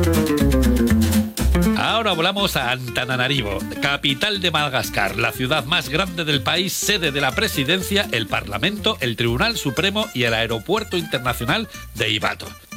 Ahora volamos a Antananarivo, capital de Madagascar, la ciudad más grande del país, sede de la presidencia, el Parlamento, el Tribunal Supremo y el Aeropuerto Internacional de Ibato.